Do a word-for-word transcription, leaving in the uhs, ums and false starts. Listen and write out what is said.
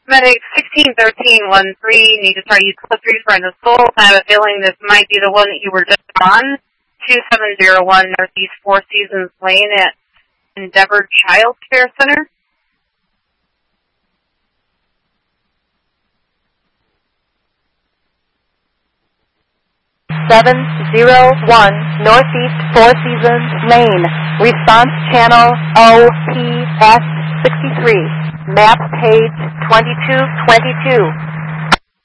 Medic sixteen thirteen one three, need to start use code three for an assault. I have a feeling this might be the one that you were just on. two seven zero one Northeast Four Seasons Lane at Endeavor Child Care Center. seven zero one Northeast Four Seasons Lane. Response channel O P S sixty-three. Map page twenty-two twenty-two.